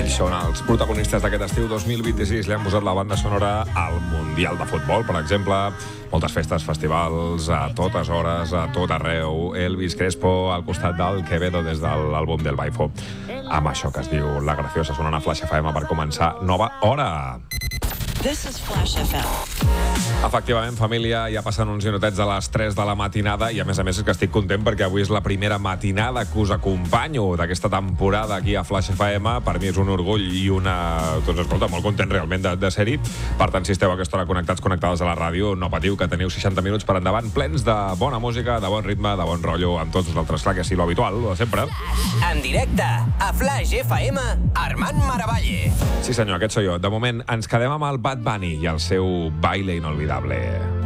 Ells són els protagonistes d'aquest estiu 2026. Li han posat la banda sonora al Mundial de Futbol, per exemple. Moltes festes, festivals, a totes hores, a tot arreu. Elvis Crespo al costat del Quevedo des de l'àlbum del Baifo. Amb això que es diu La Graciosa, sonant a Flash FM per començar nova hora. This is Flash FM. Efectivament, família, ja passen uns minutets de les 3 de la matinada i a més és que estic content perquè avui és la primera matinada que us acompanyo d'aquesta temporada aquí a Flash FM. Per mi és un orgull i doncs escolta, molt content realment de ser-hi. Per tant, si esteu a aquesta hora connectades a la ràdio, no patiu, que teniu 60 minuts per endavant, plens de bona música, de bon ritme, de bon rotllo, amb tots nosaltres, clar que sí, lo habitual, lo de sempre. En directe, a Flash FM, Armand Maravalle. Sí senyor, aquest soy jo. De moment ens quedem amb el Bad Bunny i el seu baile inolvidable.